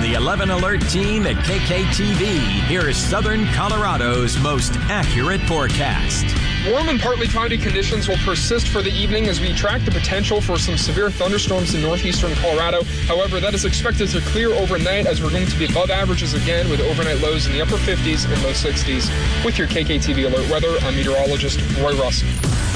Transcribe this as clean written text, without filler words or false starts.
the 11 Alert team at KKTV, here's Southern Colorado's most accurate forecast. Warm and partly cloudy conditions will persist for the evening as we track the potential for some severe thunderstorms in northeastern Colorado. However, that is expected to clear overnight as we're going to be above averages again with overnight lows in the upper 50s and low 60s. With your KKTV Alert weather, I'm meteorologist Roy Russ.